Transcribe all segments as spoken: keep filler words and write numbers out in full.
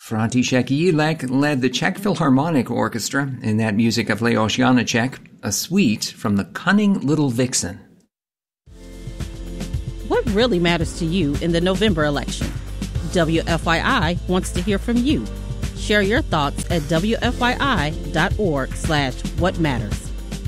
František Jílek led the Czech Philharmonic Orchestra in that music of Leoš Janáček, a suite from The Cunning Little Vixen. What really matters to you in the November election? W F Y I wants to hear from you. Share your thoughts at W F Y I dot org slash what matters.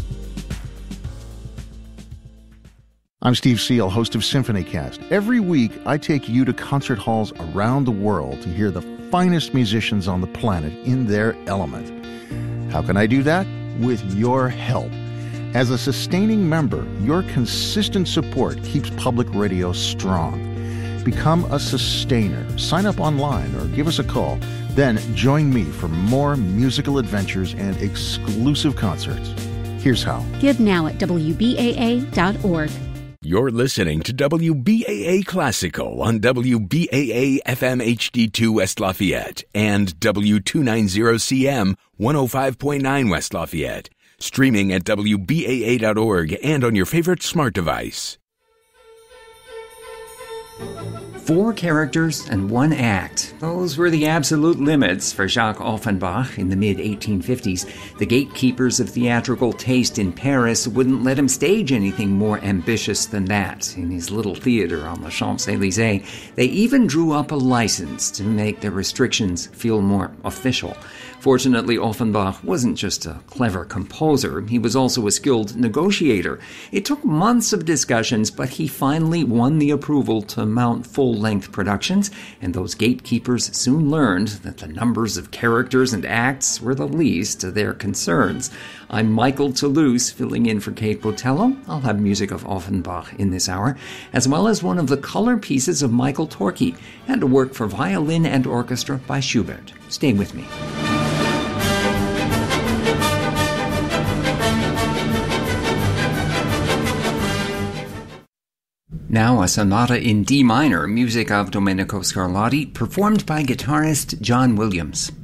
I'm Steve Seal, host of SymphonyCast. Every week, I take you to concert halls around the world to hear the finest musicians on the planet in their element. How can I do that? With your help. As a sustaining member, your consistent support keeps public radio strong. Become a sustainer. Sign up online or give us a call. Then join me for more musical adventures and exclusive concerts. Here's how. Give now at W B A A dot org. You're listening to W B A A Classical on W B A A F M H D two West Lafayette and W two ninety C M one oh five point nine West Lafayette. Streaming at W B A A dot org and on your favorite smart device. Four characters and one act. Those were the absolute limits for Jacques Offenbach in the mid eighteen fifties. The gatekeepers of theatrical taste in Paris wouldn't let him stage anything more ambitious than that in his little theater on the Champs-Élysées. They even drew up a license to make their restrictions feel more official. Fortunately, Offenbach wasn't just a clever composer, he was also a skilled negotiator. It took months of discussions, but he finally won the approval to mount full-length productions, and those gatekeepers soon learned that the numbers of characters and acts were the least of their concerns. I'm Michael Toulouse, filling in for Kate Botello. I'll have music of Offenbach in this hour, as well as one of the color pieces of Michael Torke, and a work for violin and orchestra by Schubert. Stay with me. Now a sonata in D minor, music of Domenico Scarlatti, performed by guitarist John Williams.